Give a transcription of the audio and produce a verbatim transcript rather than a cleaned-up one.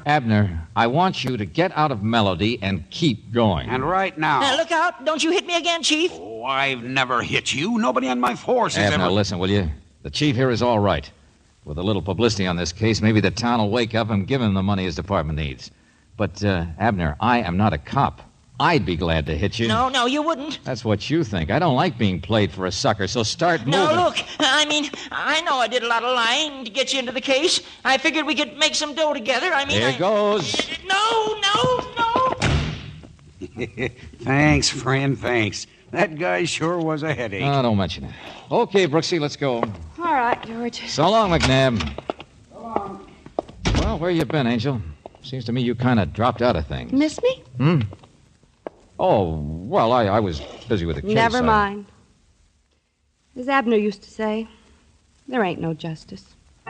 Abner, I want you to get out of Melody and keep going. And right now... Now, look out. Don't you hit me again, Chief. Oh, I've never hit you. Nobody on my force has Abner, ever... listen, will you? The chief here is all right. With a little publicity on this case, maybe the town will wake up and give him the money his department needs. But, uh, Abner, I am not a cop. I'd be glad to hit you. No, no, you wouldn't. That's what you think. I don't like being played for a sucker, so start moving. No, look, I mean, I know I did a lot of lying to get you into the case. I figured we could make some dough together. I mean, Here I... goes. No, no, no. Thanks, friend, thanks. That guy sure was a headache. Oh, don't mention it. Okay, Brooksy, let's go. All right, George. So long, McNabb. So long. Well, where you been, Angel? Seems to me you kind of dropped out of things. Miss me? Hmm? Oh, well, I, I was busy with the case. Never I... mind. As Abner used to say, there ain't no justice.